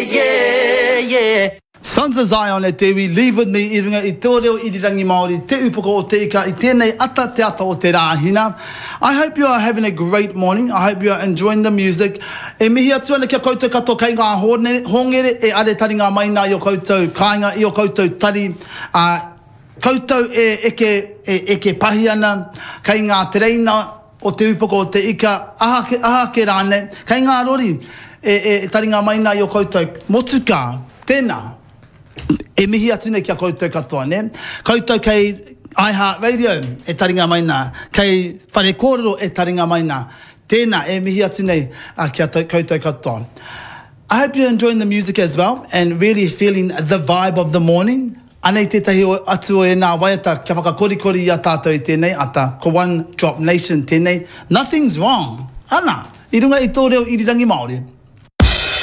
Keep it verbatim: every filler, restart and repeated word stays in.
yeah, yeah. Sons of Zion e tewi, leave with me I runga I tō reo irirangi Māori, te upoko o te ika, I tēnei ata te ata o te rāhina. I hope you are having a great morning. I hope you are enjoying the music. E mihi atu ana kia koutou katoa kai ngā hongere, e are tari ngā maina I o koutou kāinga, I o koutou tari. Uh, koutou e eke, e eke pahi ana, kai ngā tereina o te upoko o te ika, aha ke, aha ke rāne, kai ngā rori, e, e tari ngā maina I o koutou motuka, tēnā. E mihi atu nei kia koutou katoa, ne? Koutou kei iHeartRadio e taringa mai nā. Kei whare kōrero e taringa mai nā. Tēnā e mihi atu nei uh, kia koutou katoa. I hope you're enjoying the music as well and really feeling the vibe of the morning. Anei tētahi o atu o e nā waiata kia whakakorikori I a tātou I tēnei, ata ko One Drop Nation tēnei. Nothing's wrong. Ana, I runga I tō reo irirangi Māori.